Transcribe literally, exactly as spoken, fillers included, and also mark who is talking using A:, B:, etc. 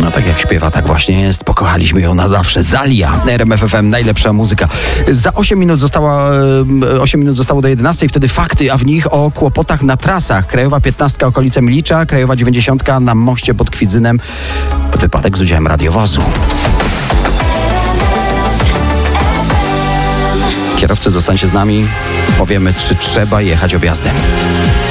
A: No tak jak śpiewa, tak właśnie jest. Pokochaliśmy ją na zawsze. Zalia, R M F F M, najlepsza muzyka. Za osiem minut została, osiem minut zostało do jedenastej. Wtedy fakty, a w nich o kłopotach na trasach. Krajowa piętnastka okolice Milicza, Krajowa dziewięćdziesiątka na moście pod Kwidzynem. Wypadek z udziałem radiowozu. Kierowcy, zostańcie z nami. Powiemy, czy trzeba jechać objazdem.